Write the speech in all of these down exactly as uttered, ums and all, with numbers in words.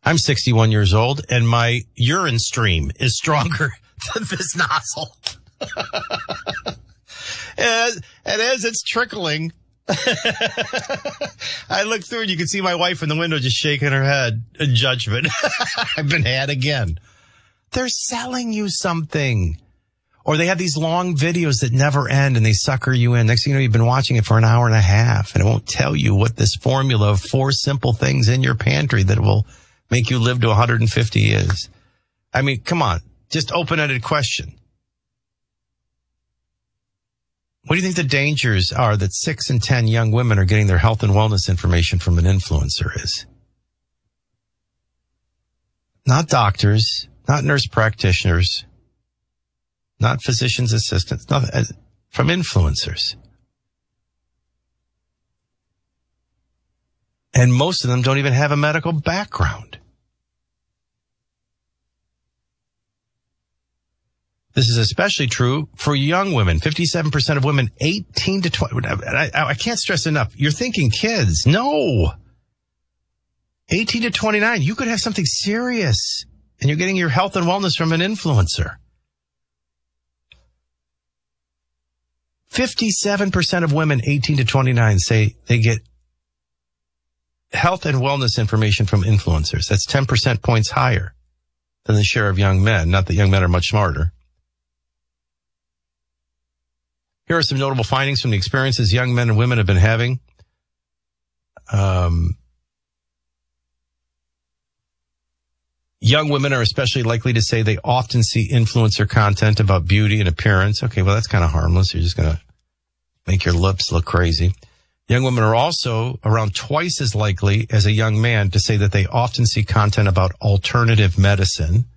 I'm sixty-one years old, and my urine stream is stronger than this nozzle. and, and as it's trickling, I look through and you can see my wife in the window just shaking her head in judgment. I've been had again. They're selling you something. Or they have these long videos that never end and they sucker you in. Next thing you know, you've been watching it for an hour and a half and it won't tell you what this formula of four simple things in your pantry that will make you live to one hundred fifty is. I mean, come on. Just open-ended question. What do you think the dangers are that six in ten young women are getting their health and wellness information from an influencer is? Not doctors, not nurse practitioners, not physician's assistants, not, uh, from influencers. And most of them don't even have a medical background. This is especially true for young women. fifty-seven percent of women eighteen to twenty. I, I, I can't stress enough. You're thinking kids. No. eighteen to twenty-nine. You could have something serious. And you're getting your health and wellness from an influencer. fifty-seven percent of women eighteen to twenty-nine say they get health and wellness information from influencers. That's ten percent points higher than the share of young men. Not that young men are much smarter. Here are some notable findings from the experiences young men and women have been having. Um, young women are especially likely to say they often see influencer content about beauty and appearance. Okay, well, that's kind of harmless. You're just going to make your lips look crazy. Young women are also around twice as likely as a young man to say that they often see content about alternative medicine.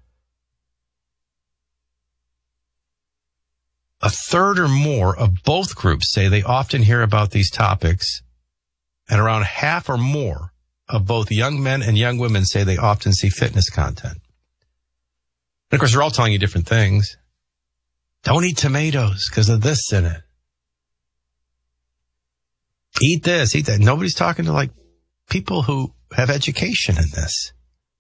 A third or more of both groups say they often hear about these topics, and around half or more of both young men and young women say they often see fitness content. And of course, they're all telling you different things. Don't eat tomatoes because of this in it. Eat this, eat that. Nobody's talking to like people who have education in this.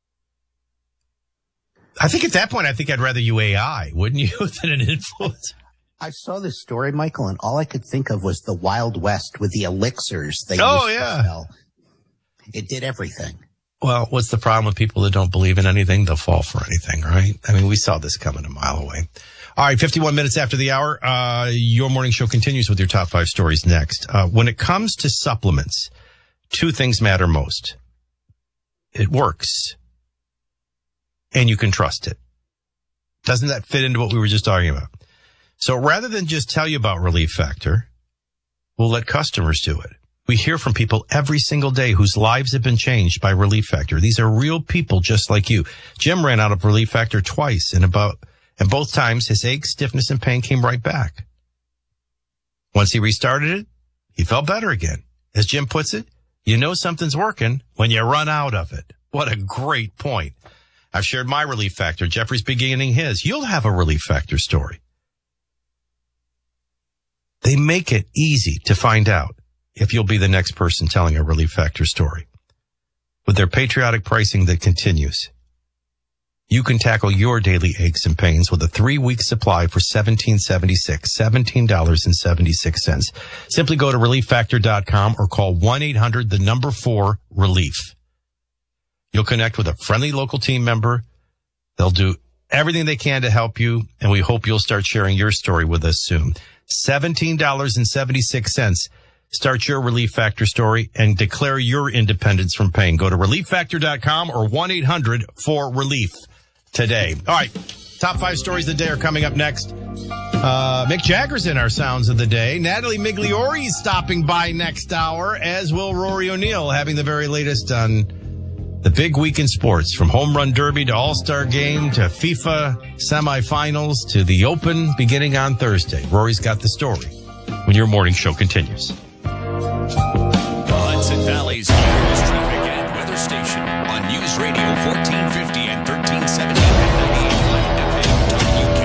I think at that point, I think I'd rather you A I, wouldn't you, than an influencer? I saw this story, Michael, and all I could think of was the Wild West with the elixirs they oh, used yeah. to sell. It did everything. Well, what's the problem with people that don't believe in anything? They'll fall for anything, right? I mean, we saw this coming a mile away. All right, fifty-one minutes after the hour, uh, your morning show continues with your top five stories next. Uh, when it comes to supplements, two things matter most. It works, and you can trust it. Doesn't that fit into what we were just talking about? So rather than just tell you about Relief Factor, we'll let customers do it. We hear from people every single day whose lives have been changed by Relief Factor. These are real people just like you. Jim ran out of Relief Factor twice, and about and both times his ache, stiffness, and pain came right back. Once he restarted it, he felt better again. As Jim puts it, you know something's working when you run out of it. What a great point. I've shared my Relief Factor. Jeffrey's beginning his. You'll have a Relief Factor story. They make it easy to find out if you'll be the next person telling a Relief Factor story. With their patriotic pricing that continues, you can tackle your daily aches and pains with a three-week supply for seventeen dollars and seventy-six cents, seventeen dollars and seventy-six cents. Simply go to relief factor dot com or call one eight hundred, the number four, relief. You'll connect with a friendly local team member. They'll do everything they can to help you, and we hope you'll start sharing your story with us soon. seventeen dollars and seventy-six cents. Start your Relief Factor story and declare your independence from pain. Go to relief factor dot com or one eight hundred, four, relief today. All right. Top five stories of the day are coming up next. Uh, Mick Jagger's in our sounds of the day. Natalie Migliore is stopping by next hour, as will Rory O'Neill, having the very latest on the big week in sports, from home run derby to all-star game to FIFA semifinals to the Open beginning on Thursday. Rory's got the story when your morning show continues. The Hudson Valley's news, traffic, and weather station on News Radio fourteen fifty and thirteen seventy and ninety-eight point five F M W K I P.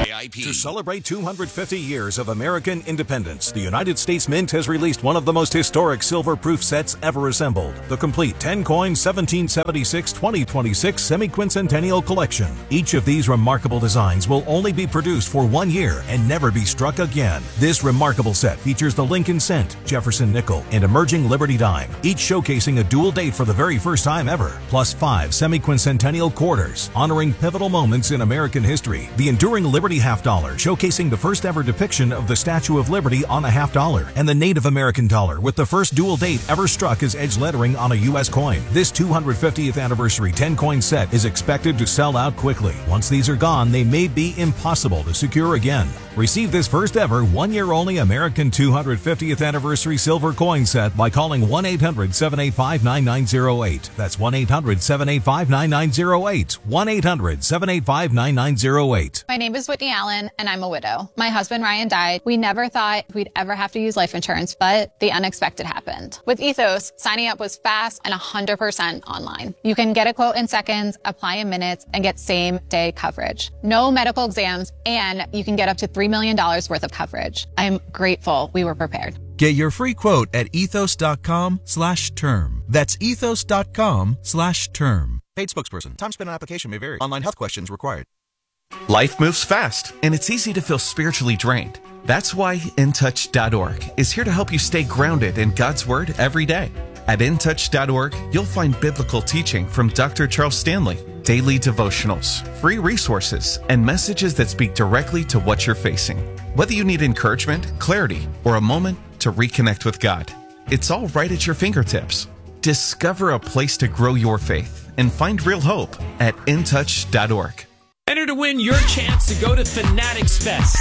To celebrate two hundred fifty years of American independence, the United States Mint has released one of the most historic silver-proof sets ever assembled. The complete ten-coin seventeen seventy-six to twenty twenty-six semi-quincentennial collection. Each of these remarkable designs will only be produced for one year and never be struck again. This remarkable set features the Lincoln Cent, Jefferson Nickel, and emerging Liberty Dime, each showcasing a dual date for the very first time ever, plus five semi-quincentennial quarters, honoring pivotal moments in American history. The enduring Liberty half dollar, showcasing the first ever depiction of the Statue of Liberty on a half dollar, and the Native American dollar with the first dual date ever struck as edge lettering on a U S coin. This two hundred fiftieth anniversary ten-coin set is expected to sell out quickly. Once these are gone, they may be impossible to secure again. Receive this first ever one-year only American two hundred fiftieth anniversary silver coin set by calling one eight hundred seven eight five nine nine zero eight. That's one eight hundred seven eight five nine nine zero eight. one eight hundred seven eight five nine nine zero eight. My name is Whitney Allen, and I'm a widow. My husband Ryan died. We never thought we'd ever have to use life insurance, but the unexpected happened. With Ethos, signing up was fast and one hundred percent online. You can get a quote in seconds, apply in minutes, and get same-day coverage. No medical exams, and you can get up to three million dollars worth of coverage. I'm grateful we were prepared. Get your free quote at ethos.com slash term. That's ethos.com slash term. Paid spokesperson. Time spent on application may vary. Online health questions required. Life moves fast, and it's easy to feel spiritually drained. That's why in touch dot org is here to help you stay grounded in God's Word every day. At in touch dot org, you'll find biblical teaching from Doctor Charles Stanley, daily devotionals, free resources, and messages that speak directly to what you're facing. Whether you need encouragement, clarity, or a moment to reconnect with God, it's all right at your fingertips. Discover a place to grow your faith and find real hope at in touch dot org. Enter to win your chance to go to Fanatics Fest,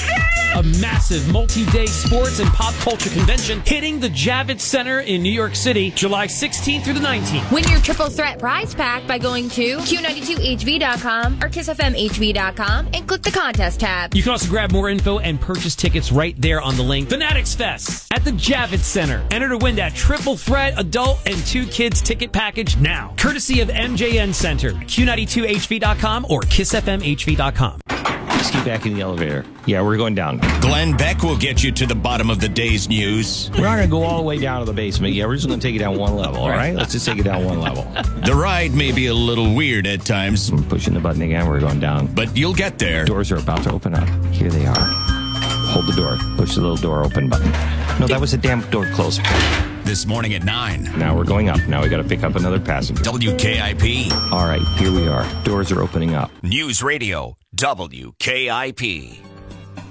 a massive multi-day sports and pop culture convention hitting the Javits Center in New York City, July sixteenth through the nineteenth. Win your triple threat prize pack by going to Q ninety-two H V dot com or Kiss F M H V dot com and click the contest tab. You can also grab more info and purchase tickets right there on the link. Fanatics Fest at the Javits Center. Enter to win that triple threat adult and two kids ticket package now, courtesy of M J N Center, Q ninety-two H V dot com or Kiss F M H V dot com. Just get back in the elevator. Yeah, we're going down. Glenn Beck will get you to the bottom of the day's news. We're not going to go all the way down to the basement. Yeah, we're just going to take it down one level, all right? Let's just take it down one level. The ride may be a little weird at times. I'm pushing the button again. We're going down. But you'll get there. Doors are about to open up. Here they are. Hold the door. Push the little door open button. No, that was a damn door close. This morning at nine. Now we're going up. Now we got to pick up another passenger. W K I P. All right, here we are. Doors are opening up. News Radio, W K I P.